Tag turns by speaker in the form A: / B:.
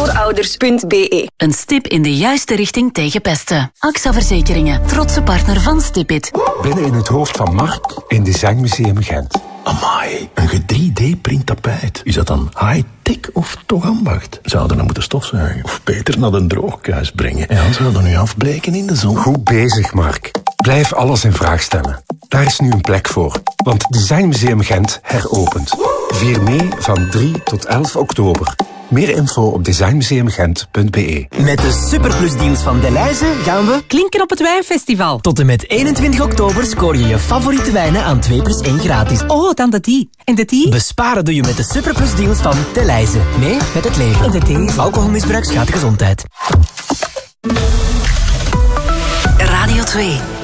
A: Stipvoorouders.be.
B: Een stip in de juiste richting tegen pesten. AXA Verzekeringen, trotse partner van Stipit.
C: Binnen in het hoofd van Mark in Designmuseum Gent.
D: Amai, een 3D-print tapijt. Is dat dan high-tech of toch ambacht? Zouden we moeten stofzuigen of beter naar de droogkuis brengen? En zouden we nu afbreken in de zon?
C: Goed bezig, Mark. Blijf alles in vraag stellen. Daar is nu een plek voor. Want Designmuseum Gent heropent. Vier mee van 3 tot 11 oktober. Meer info op designmuseumgent.be.
E: Met de Superplus-deals van Delhaize gaan we
F: klinken op het wijnfestival.
E: Tot en met 21 oktober scoor je je favoriete wijnen aan 2 plus 1 gratis.
F: Oh, dan de die. En de die?
E: Besparen doe je met de Superplus-deals van Delhaize. Mee met het leven.
F: En de die?
E: Alcoholmisbruik schaadt de gezondheid.
B: Radio 2.